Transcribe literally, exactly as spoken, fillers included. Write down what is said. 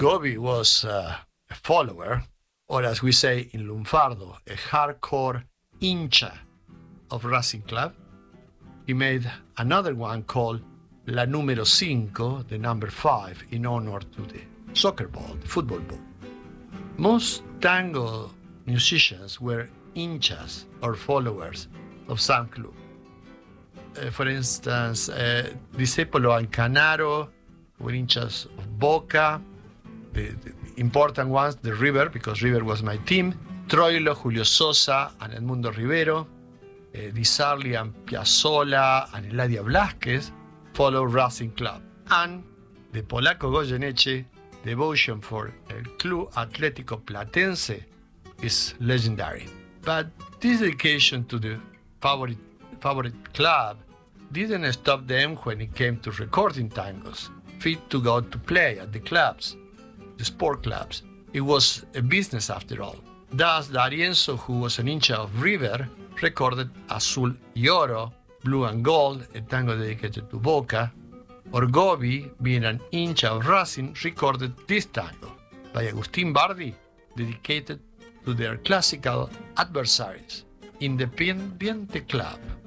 Gobi was uh, a follower, or as we say in Lunfardo, a hardcore hincha of Racing Club. He made another one called La Número Cinco, the number five, in honor to the soccer ball, the football ball. Most tango musicians were hinchas or followers of some club. Uh, for instance, uh, Discepolo and Canaro were hinchas of Boca, the, the important ones, the River, because River was my team, Troilo, Julio Sosa, and Edmundo Rivero, uh, Di Sarli and Piazzolla and Eladia Blasquez followed Racing Club. And the Polaco Goyeneche devotion for El Club Atlético Platense is legendary. But this dedication to the favorite, favorite club didn't stop them when it came to recording tangos, fit to go to play at the clubs, the sport clubs. It was a business after all. Thus, D'Arienzo, who was an hincha of River, recorded Azul y Oro, Blue and Gold, a tango dedicated to Boca. Or Gobi, being an hincha of Racing, recorded this tango by Agustín Bardi, dedicated to their classical adversaries, Independiente Club.